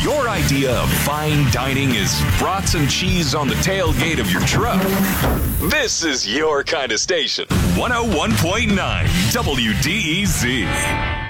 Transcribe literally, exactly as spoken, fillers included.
your idea of fine dining is brats and cheese on the tailgate of your truck, this is your kind of station. one oh one point nine W D E Z.